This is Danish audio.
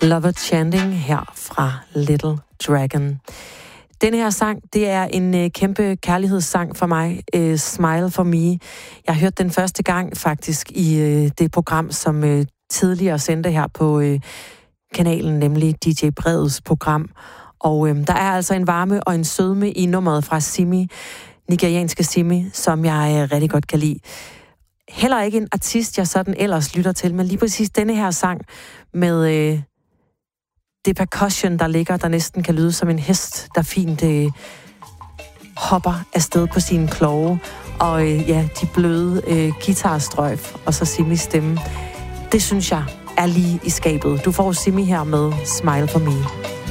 Lover Chanting her fra Little Dragon. Den her sang, det er en kæmpe kærlighedssang for mig, Smile for Me. Jeg hørte den første gang faktisk i det program, som tidligere sendte her på kanalen, nemlig DJ Breds program. Og der er altså en varme og en sødme i nummeret fra Simi, nigerianske Simi, som jeg rigtig godt kan lide. Heller ikke en artist, jeg sådan ellers lytter til, men lige præcis denne her sang med det percussion, der ligger, der næsten kan lyde som en hest, der fint hopper afsted på sine kloge, og de bløde guitarstrøjf, og så Simis stemme. Det synes jeg er lige i skabet. Du får Simi her med Smile for Me.